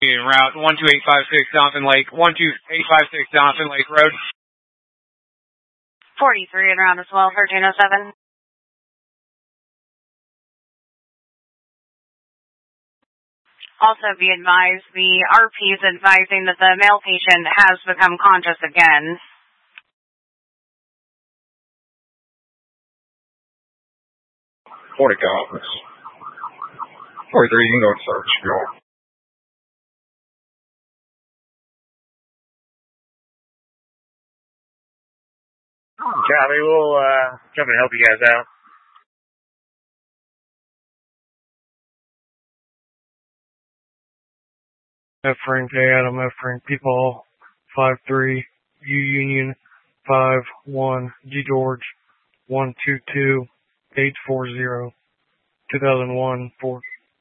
Route 12856 Donovan Lake, 12856 Donovan Lake Road. 43 and around as well, 1307. Also be advised, the RP is advising that the male patient has become conscious again. 40 office. 43, you can go and search. Go. Copy, we'll come and help you guys out. F Frank, J Adam, F Frank, People, 5-3, U Union, 5-1, G George, 122, 840, 2001, 4.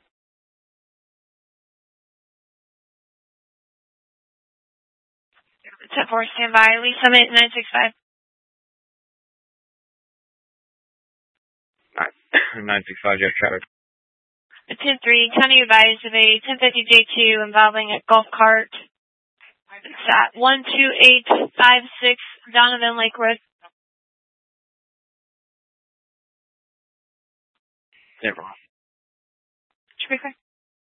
10-4, stand by. Lee Summit, 965. 965, Jeff traffic. 10-3, county advised of a 1050 J2 involving a golf cart. It's at 12856 Donovan Lake Road. 10-4. Should be clear.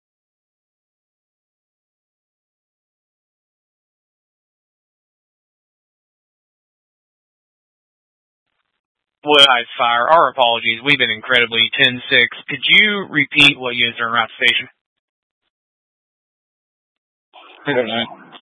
Wood-Eyes Fire, our apologies. We've been incredibly 10-6. Could you repeat what units are en route to station? 809.